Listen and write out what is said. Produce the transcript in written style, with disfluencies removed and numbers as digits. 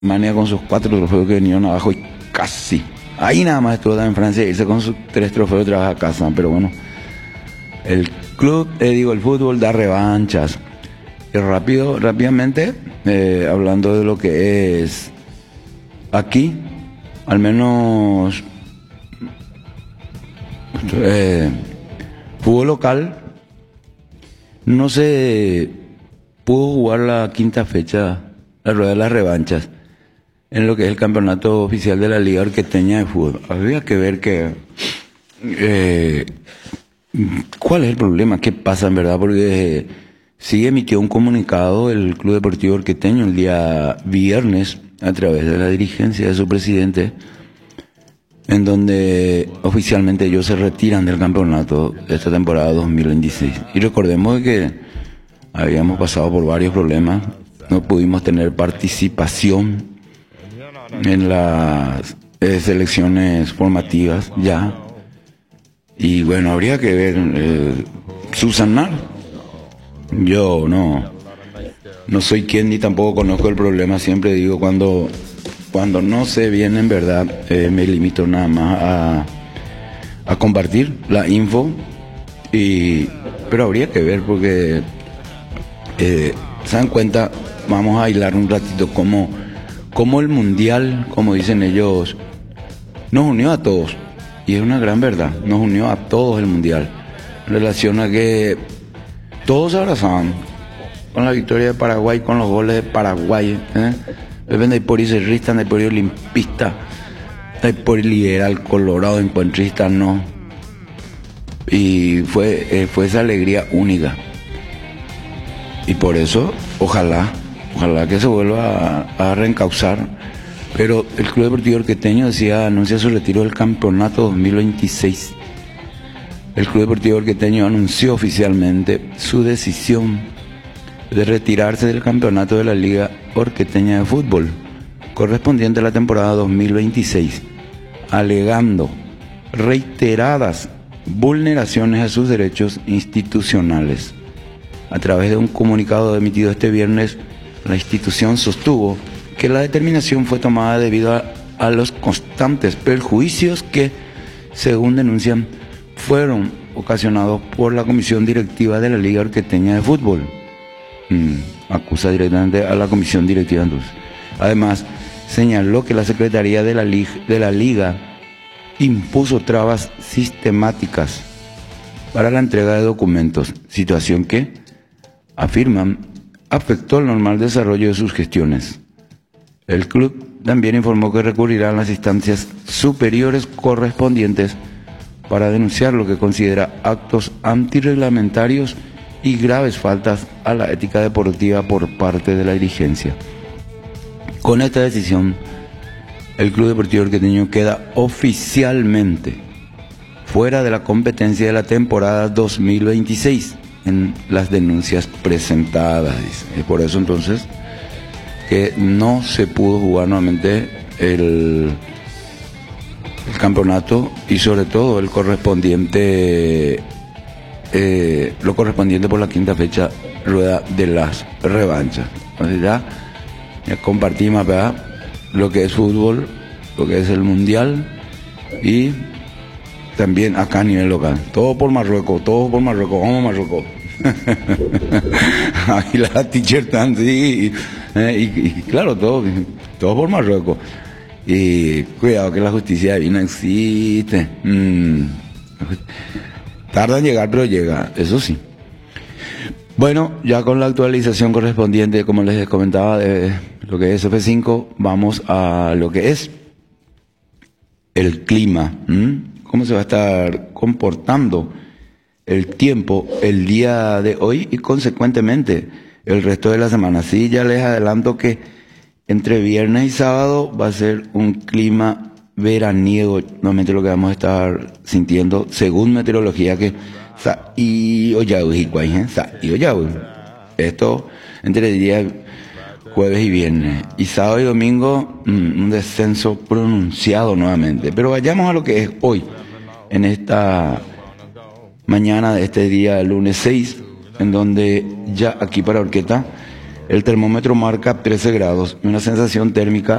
Alemania con sus 4 trofeos que vinieron abajo y casi. Ahí nada más estuvo en Francia, irse con sus 3 trofeos otra vez a casa. Pero bueno, el club, el fútbol da revanchas. Y rápidamente, hablando de lo que es aquí, al menos fútbol local, no se pudo jugar la quinta fecha, la rueda de las revanchas, en lo que es el campeonato oficial de la Liga Orqueteña de Fútbol. Habría que ver cuál es el problema, qué pasa en verdad, porque sí emitió un comunicado el Club Deportivo Orqueteño el día viernes a través de la dirigencia de su presidente, en donde oficialmente ellos se retiran del campeonato de esta temporada 2026. Y recordemos que habíamos pasado por varios problemas, no pudimos tener participación en las selecciones formativas ya, y bueno, habría que ver, subsanar. Yo no soy quien ni tampoco conozco el problema, siempre digo cuando no sé bien en verdad, me limito nada más a compartir la info, pero habría que ver porque se dan cuenta, vamos a hilar un ratito como el mundial, como dicen ellos, nos unió a todos, y es una gran verdad, nos unió a todos el mundial, en relación a que todos se abrazaban con la victoria de Paraguay, con los goles de Paraguay, depende de por ir cerrista, de por ir olimpista, de por ir liberal, colorado, encuentrista, no, y fue esa alegría única, y por eso ojalá que se vuelva a reencauzar. Pero el Club Deportivo Orqueteño anuncia su retiro del campeonato 2026. El Club Deportivo Orqueteño anunció oficialmente su decisión de retirarse del campeonato de la Liga Orqueteña de Fútbol correspondiente a la temporada 2026, alegando reiteradas vulneraciones a sus derechos institucionales. A través de un comunicado emitido este viernes, la institución sostuvo que la determinación fue tomada debido a los constantes perjuicios que, según denuncian, fueron ocasionados por la comisión directiva de la Liga Orqueteña de Fútbol. Acusa directamente a la comisión directiva entonces. Además, señaló que la Secretaría de la Liga impuso trabas sistemáticas para la entrega de documentos, situación que, afirman, afectó el normal desarrollo de sus gestiones. El club también informó que recurrirá a las instancias superiores correspondientes para denunciar lo que considera actos antirreglamentarios y graves faltas a la ética deportiva por parte de la dirigencia. Con esta decisión, el Club Deportivo Orqueteño queda oficialmente fuera de la competencia de la temporada 2026 en las denuncias presentadas, dice. Es por eso entonces que no se pudo jugar nuevamente el campeonato y sobre todo el correspondiente lo correspondiente por la quinta fecha, rueda de las revanchas. Entonces ya compartimos, ¿verdad?, lo que es fútbol, lo que es el mundial y también acá a nivel local. Todo por Marruecos, vamos a Marruecos. Ahí la t-shirt así, y claro, todo por Marruecos. Y cuidado que la justicia divina existe. Tarda en llegar, pero llega, eso sí. Bueno, ya con la actualización correspondiente, como les comentaba, de lo que es F5, vamos a lo que es el clima. Cómo se va a estar comportando el tiempo el día de hoy y consecuentemente el resto de la semana. Sí, ya les adelanto que entre viernes y sábado va a ser un clima veraniego, normalmente lo que vamos a estar sintiendo según meteorología, que esto entre el día jueves y viernes, y sábado y domingo un descenso pronunciado nuevamente. Pero vayamos a lo que es hoy, en esta mañana de este día lunes 6, en donde ya aquí para Orqueta El termómetro marca 13 grados y una sensación térmica